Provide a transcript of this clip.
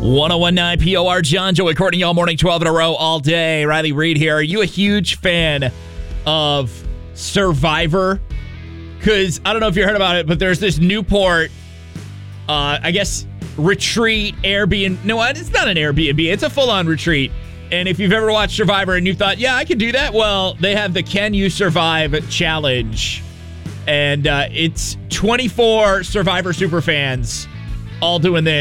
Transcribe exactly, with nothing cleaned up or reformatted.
one oh one point nine P O R, John, Joey, Courtney, y'all morning, twelve in a row all day. Riley Reed here. Are you a huge fan of Survivor? Because I don't know if you heard about it, but there's this Newport, uh, I guess, retreat, Airbnb. No, it's not an Airbnb. It's a full-on retreat. And if you've ever watched Survivor and you thought, yeah, I could do that, well, they have the Can You Survive challenge. And uh, it's twenty-four Survivor superfans all doing this.